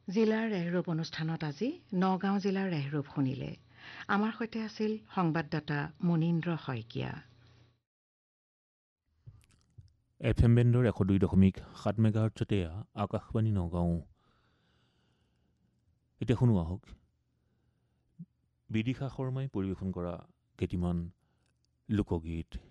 জিলাৰ ৰেহৰূপ অনুষ্ঠানত আজি নগাঁও জিলাৰ ৰেহৰূপ শুনিলে। আমাৰ সৈতে আছিল সংবাদদাতা মুনীন্দ্ৰ শইকীয়া। FM বেণ্ডৰ 102.7 মেগাহাৰ্টছতে আকাশবাণী নগাঁও। এতিয়া শুনো আহক বিদিশা শৰ্মাই পৰিৱেশন কৰা কেইটিমান লোকগীত।